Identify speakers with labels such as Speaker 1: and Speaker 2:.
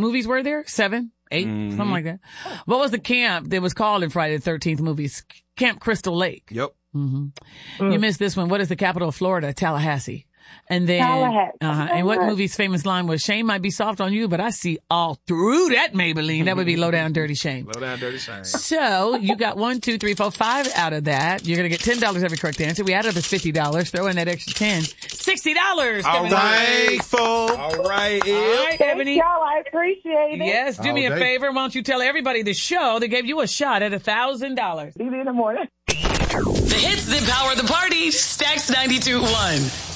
Speaker 1: movies were there? 7, 8, something like that. What was the camp that was called in Friday the 13th movies? Camp Crystal Lake.
Speaker 2: Yep.
Speaker 1: You missed this one. What is the capital of Florida? Tallahassee. And then, and what movie's famous line was, Shane might be soft on you, but I see all through that Maybelline. That would be Low Down Dirty Shame.
Speaker 2: Low Down Dirty Shame.
Speaker 1: So you got 1, 2, 3, 4, 5 out of that. You're going to get $10 every correct answer. We added this $50. Throw in that extra 10. $60.
Speaker 2: All right. All right,
Speaker 1: Ebony.
Speaker 3: Y'all, I appreciate it.
Speaker 1: Yes, do me a favor. Why don't you tell everybody the show that gave you a shot at $1,000?
Speaker 3: See you in the morning.
Speaker 4: The hits that power the party. Stacks 92.1.